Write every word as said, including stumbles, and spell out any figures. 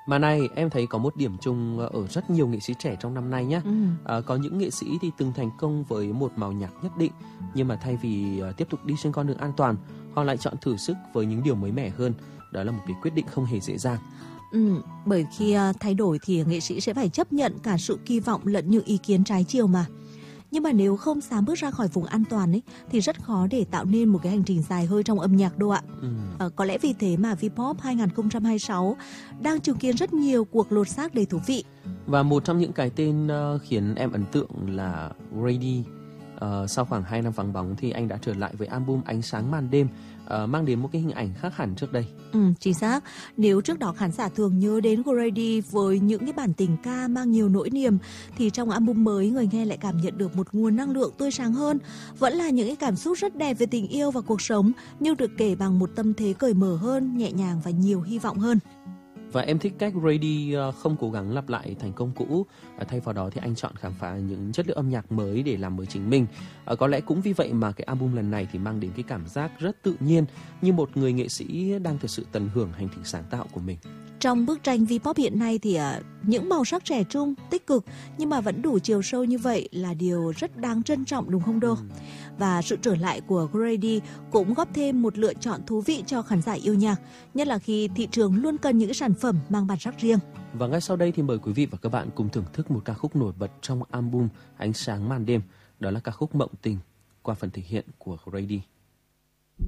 Mà này, em thấy có một điểm chung ở rất nhiều nghệ sĩ trẻ trong năm nay nhé. Ừ. À, có những nghệ sĩ thì từng thành công với một màu nhạc nhất định, nhưng mà thay vì uh, tiếp tục đi trên con đường an toàn, họ lại chọn thử sức với những điều mới mẻ hơn. Đó là một cái quyết định không hề dễ dàng. Ừ, bởi khi uh, thay đổi thì nghệ sĩ sẽ phải chấp nhận cả sự kỳ vọng lẫn những ý kiến trái chiều mà. Nhưng mà nếu không dám bước ra khỏi vùng an toàn ấy, thì rất khó để tạo nên một cái hành trình dài hơi trong âm nhạc đâu ạ. Ừ. À, có lẽ vì thế mà Vpop hai không hai sáu đang chứng kiến rất nhiều cuộc lột xác đầy thú vị. Và một trong những cái tên uh, khiến em ấn tượng là Rady. Uh, sau khoảng hai năm vắng bóng thì anh đã trở lại với album Ánh sáng màn đêm, uh, mang đến một cái hình ảnh khác hẳn trước đây. Ừ, chính xác. Nếu trước đó khán giả thường nhớ đến Grady với những cái bản tình ca mang nhiều nỗi niềm, thì trong album mới người nghe lại cảm nhận được một nguồn năng lượng tươi sáng hơn. Vẫn là những cái cảm xúc rất đẹp về tình yêu và cuộc sống, nhưng được kể bằng một tâm thế cởi mở hơn, nhẹ nhàng và nhiều hy vọng hơn. Và em thích cách Rady không cố gắng lặp lại thành công cũ, thay vào đó thì anh chọn khám phá những chất liệu âm nhạc mới để làm mới chính mình. Có lẽ cũng vì vậy mà cái album lần này thì mang đến cái cảm giác rất tự nhiên, như một người nghệ sĩ đang thực sự tận hưởng hành trình sáng tạo của mình. Trong bức tranh Vpop hiện nay thì uh, những màu sắc trẻ trung, tích cực nhưng mà vẫn đủ chiều sâu như vậy là điều rất đáng trân trọng, đúng không Đô? Ừ. Và sự trở lại của Grady cũng góp thêm một lựa chọn thú vị cho khán giả yêu nhạc, nhất là khi thị trường luôn cần những sản phẩm mang bản sắc riêng. Và ngay sau đây thì mời quý vị và các bạn cùng thưởng thức một ca khúc nổi bật trong album Ánh sáng màn đêm, đó là ca khúc Mộng tình qua phần thể hiện của Grady.